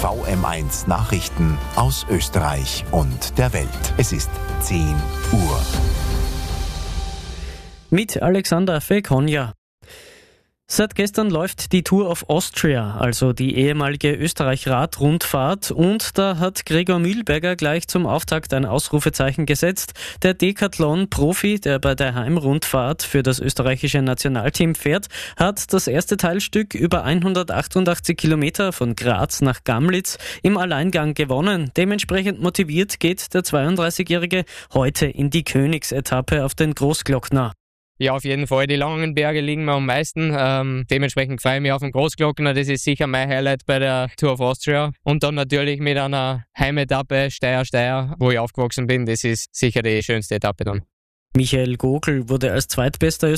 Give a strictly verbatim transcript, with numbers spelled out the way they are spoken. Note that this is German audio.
V M eins Nachrichten aus Österreich und der Welt. Es ist zehn Uhr. Mit Alexander Fekonja. Seit gestern läuft die Tour of Austria, also die ehemalige Österreich-Rad-Rundfahrt, und da hat Gregor Mühlberger gleich zum Auftakt ein Ausrufezeichen gesetzt. Der Decathlon-Profi, der bei der Heimrundfahrt für das österreichische Nationalteam fährt, hat das erste Teilstück über hundertachtundachtzig Kilometer von Graz nach Gamlitz im Alleingang gewonnen. Dementsprechend motiviert geht der zweiunddreißigjährige heute in die Königsetappe auf den Großglockner. Ja, auf jeden Fall. Die langen Berge liegen mir am meisten. Ähm, dementsprechend freue ich mich auf den Großglockner. Das ist sicher mein Highlight bei der Tour of Austria. Und dann natürlich mit einer Heimetappe Steyr-Steyr, wo ich aufgewachsen bin. Das ist sicher die schönste Etappe dann. Michael Gogl wurde als zweitbester